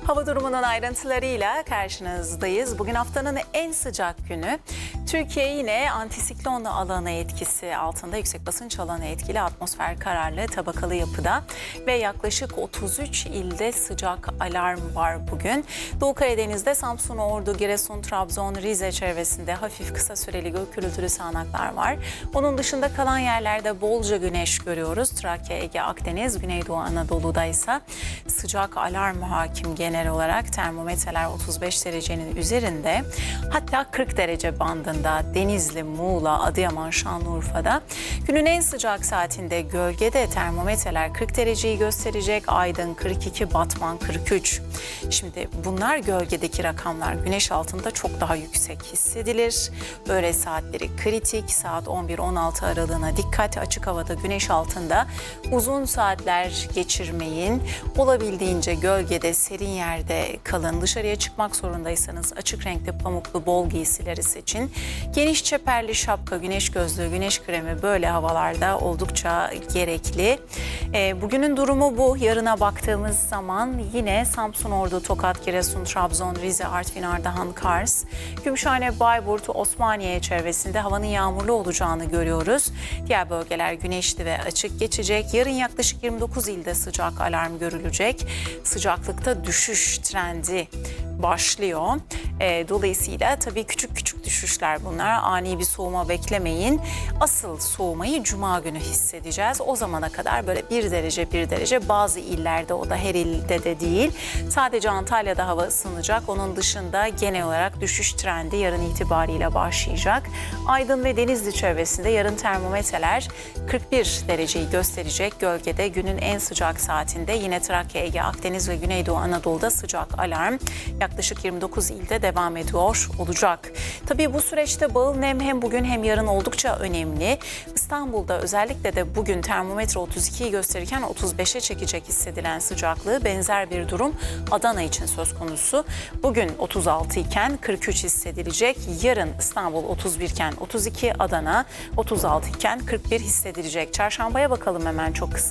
Hava durumunun ayrıntılarıyla karşınızdayız. Bugün haftanın en sıcak günü. Türkiye yine antisiklon alanı etkisi altında, yüksek basınç alanı etkili, atmosfer kararlı, tabakalı yapıda ve yaklaşık 33 ilde sıcak alarm var bugün. Doğu Karadeniz'de Samsun, Ordu, Giresun, Trabzon, Rize çevresinde hafif kısa süreli gök gürültülü sağanaklar var. Onun dışında kalan yerlerde bolca güneş görüyoruz. Trakya, Ege, Akdeniz, Güneydoğu Anadolu'da ise sıcak alarm hakim genel olarak. Termometreler 35 derecenin üzerinde, hatta 40 derece bandında Denizli, Muğla, Adıyaman, Şanlıurfa'da. Günün en sıcak saatinde gölgede termometreler 40 dereceyi gösterecek. Aydın 42, Batman 43. Şimdi bunlar gölgedeki rakamlar. Güneş altında çok daha yüksek hissedilir. Öğle saatleri kritik. Saat 11-16 aralığına dikkat. Açık havada güneş altında uzun saatler geçirmeyin. Olabildiğince gölgede, serin yerde kalın. Dışarıya çıkmak zorundaysanız açık renkli pamuklu bol giysileri seçin. Geniş çeperli şapka, güneş gözlüğü, güneş kremi böyle havalarda oldukça gerekli. Bugünün durumu bu. Yarına baktığımız zaman yine Samsun, Ordu, Tokat, Giresun, Trabzon, Rize, Artvin, Ardahan, Kars, Gümüşhane, Bayburt, Osmaniye çevresinde havanın yağmurlu olacağını görüyoruz. Diğer bölgeler güneşli ve açık geçecek. Yarın yaklaşık 29 ilde sıcak alarm görülecek. Sıcaklıkta düşüş trendi başlıyor. Dolayısıyla tabii küçük düşüşler bunlar. Ani bir soğuma beklemeyin. Asıl soğumayı Cuma günü hissedeceğiz. O zamana kadar böyle bir derece bazı illerde, o da her ilde de değil. Sadece Antalya'da hava ısınacak. Onun dışında genel olarak düşüş trendi yarın itibariyle başlayacak. Aydın ve Denizli çevresinde yarın termometreler 41 dereceyi gösterecek. Gölgede günün en sıcak saatinde yine Trakya, Ege, Akdeniz ve Güneydoğu Anadolu'da sıcak alarm yaklaşık 29 ilde devam ediyor olacak. Tabii bu süreçte bağıl nem hem bugün hem yarın oldukça önemli. İstanbul'da özellikle de bugün termometre 32'yi gösterirken 35'e çekecek hissedilen sıcaklığı, benzer bir durum Adana için söz konusu. Bugün 36 iken 43 hissedilecek. Yarın İstanbul 31 iken 32, Adana 36 iken 41 hissedilecek. Çarşambaya bakalım hemen çok kısa.